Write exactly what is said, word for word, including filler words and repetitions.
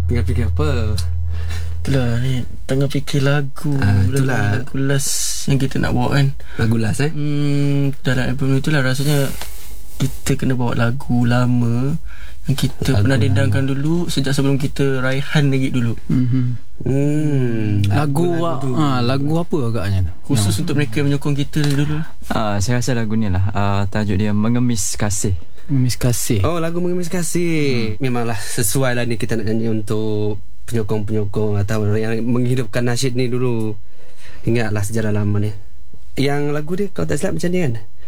Tengah fikir apa? Itulah ni, tengah fikir lagu. Ah, itulah. Lagu last yang kita nak bawa kan. Lagu last eh? Hmm, dalam album itulah rasanya kita kena bawa lagu lama yang kita Lagu pernah dendangkan lama. dulu sejak sebelum kita raihan lagi dulu. Mm-hmm. Hmm, Lagu lagu, ah, lagu apa agaknya tu? Khusus untuk mereka yang menyokong kita dulu. Ah, saya rasa lagu ni lah. Ah, tajuk dia Mengemis Kasih. Mengemis Kasih. Oh, lagu Mengemis Kasih. hmm. Memanglah sesuai lah ni kita nak nyanyi untuk penyokong-penyokong atau yang menghidupkan nasyid ni dulu. Ingatlah sejarah lama ni. Yang lagu dia kalau tak silap macam ni kan?